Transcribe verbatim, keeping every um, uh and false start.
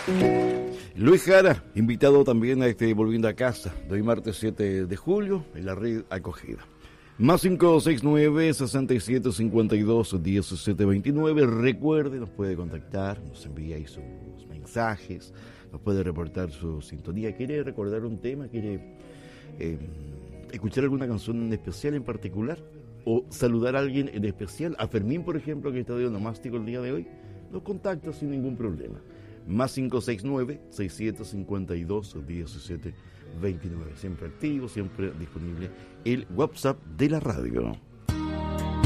Luis Jara, invitado también a este Volviendo a Casa, de hoy martes siete de julio, en la red acogida. Más cinco seis nueve, seis siete cinco dos, uno siete dos nueve. Recuerde, nos puede contactar, nos envía ahí sus mensajes, nos puede reportar su sintonía. ¿Quiere recordar un tema? ¿Quiere eh, escuchar alguna canción en especial en particular? ¿O saludar a alguien en especial? A Fermín, por ejemplo, que está de onomástico el día de hoy. Nos contacta sin ningún problema. Más cinco seis nueve, seis siete cinco dos, uno siete dos nueve. Siempre activo, siempre disponible el WhatsApp de la radio.